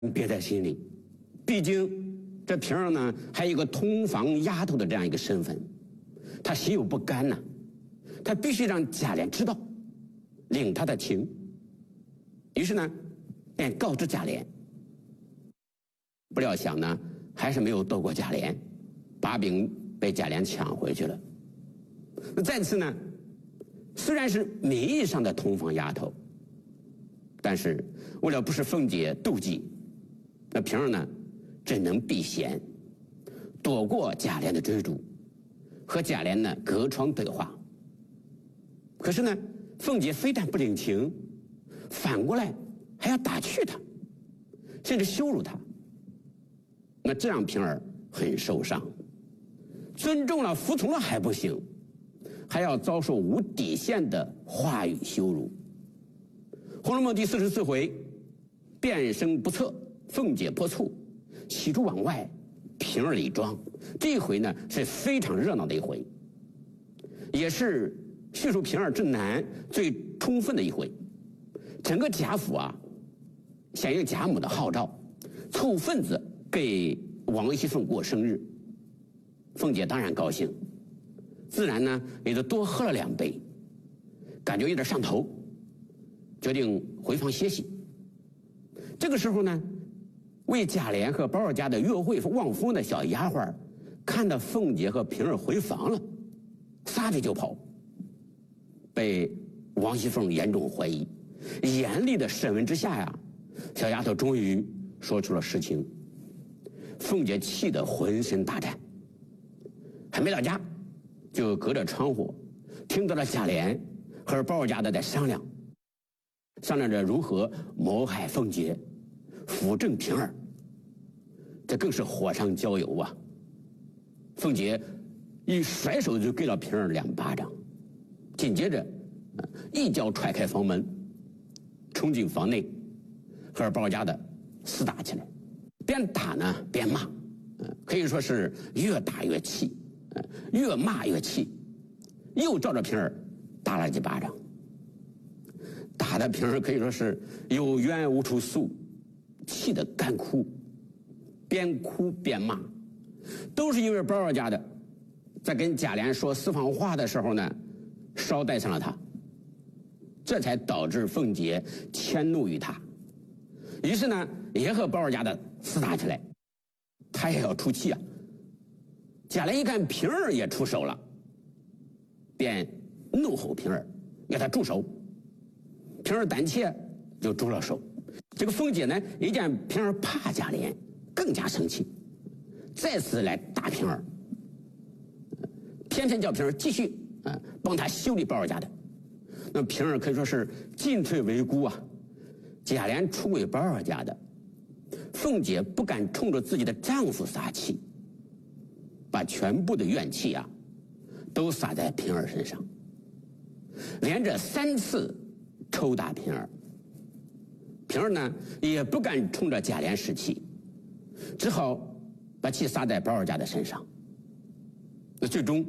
憋在心里，毕竟这平儿呢还有一个通房丫头的这样一个身份，他心有不甘呐，他必须让贾琏知道，领他的情。于是呢，便告知贾琏。不料想呢，还是没有斗过贾琏，把柄被贾琏抢回去了。再次呢，虽然是名义上的通房丫头，但是为了不使凤姐妒忌，那平儿呢只能避嫌，躲过贾琏的追逐，和贾琏呢隔窗对话。可是呢，凤姐非但不领情，反过来还要打趣他，甚至羞辱他。那这让平儿很受伤，尊重了服从了还不行，还要遭受无底线的话语羞辱。《红楼梦》第44回，变声不测，凤姐破醋，喜珠往外，平儿里装。这一回呢是非常热闹的一回，也是叙述平儿之难最充分的一回。整个贾府啊，响应贾母的号召，凑份子给王熙凤过生日。凤姐当然高兴，自然呢也就多喝了2杯，感觉有点上头，决定回房歇息。这个时候呢，为贾琏和宝儿家的约会望夫的小丫鬟看到凤姐和平儿回房了，撒腿就跑，被王熙凤严重怀疑。严厉的审问之下呀，小丫头终于说出了实情。凤姐气得浑身打颤，还没到家，就隔着窗户听到了贾琏和宝儿家的在商量着如何谋害凤姐，辅正平儿。这更是火上浇油啊！凤姐一甩手就给了平儿2巴掌，紧接着一脚踹开房门，冲进房内，和宝儿家的厮打起来，边打呢边骂，可以说是越打越气，越骂越气，又照着平儿打了几巴掌，打的平儿可以说是有冤无处诉，气得干哭，边哭边骂，都是因为宝儿家的在跟贾琏说私房话的时候呢，捎带上了他，这才导致凤姐迁怒于他，于是呢也和宝儿家的厮打起来，他也要出气啊。贾琏一看平儿也出手了，便怒吼平儿，要他住手。平儿胆怯，就住了手。这个凤姐呢，一见平儿怕贾琏，更加生气，再次来打平儿，偏偏叫平儿继续帮他修理宝儿家的。那平儿可以说是进退维谷啊。贾琏出轨宝儿家的，凤姐不敢冲着自己的丈夫撒气，把全部的怨气啊都撒在平儿身上，连着3次抽打平儿。平儿呢也不敢冲着贾琏使气，只好把气撒在宝儿家的身上。那最终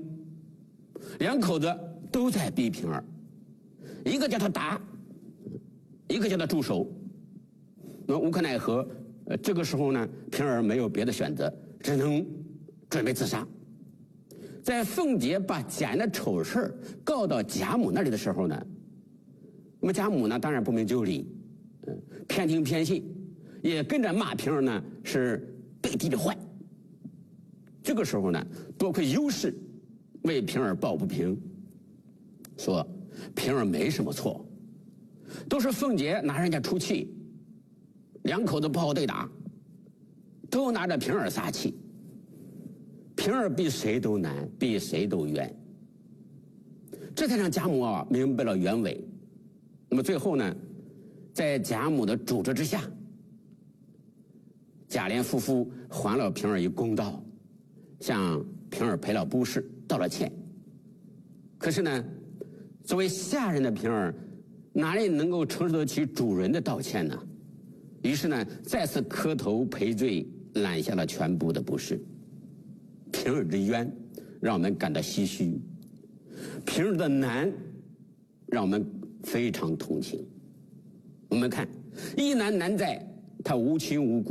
2口子都在逼平儿，一个叫他打，一个叫他住手。那无可奈何，这个时候呢，平儿没有别的选择，只能准备自杀。在凤姐把贾琏的丑事告到贾母那里的时候呢，那么贾母呢当然不明就里，偏听偏信，也跟着骂平儿呢是背地里坏。这个时候呢，多亏尤氏为平儿抱不平，说平儿没什么错，都是凤姐拿人家出气，2口子不好对打，都拿着平儿撒气。平儿比谁都难，比谁都冤，这才让贾母明白了原委。那么最后呢，在贾母的主持之下，贾琏夫妇还了平儿一公道，向平儿赔了不是，道了歉。可是呢，作为下人的平儿哪里能够承受得起主人的道歉呢？于是呢，再次磕头赔罪，揽下了全部的不是。平儿之冤让我们感到唏嘘，平儿的难让我们非常同情。我们看一难难在他无亲无故。